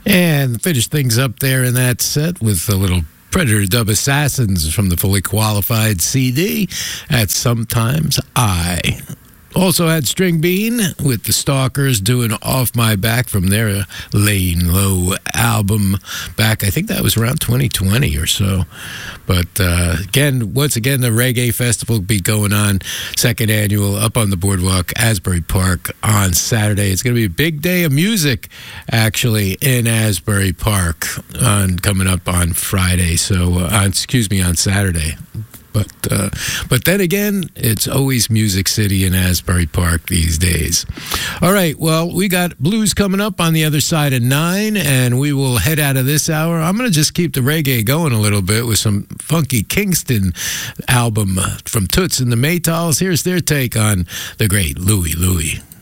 And finish things up there in that set with a little Predator Dub Assassins from the Fully Qualified CD at Sometimes I. Also had String Bean with the Stalkers doing Off My Back from their Laying Low album back, I think that was around 2020 or so. But once again, the Reggae Festival will be going on, second annual, up on the boardwalk, Asbury Park on Saturday. It's going to be a big day of music, actually, in Asbury Park coming up on Friday. On Saturday. But then again, it's always Music City in Asbury Park these days. All right, well, we got blues coming up on the other side of 9, and we will head out of this hour. I'm going to just keep the reggae going a little bit with some funky Kingston album from Toots and the Maytals. Here's their take on the great Louie Louie.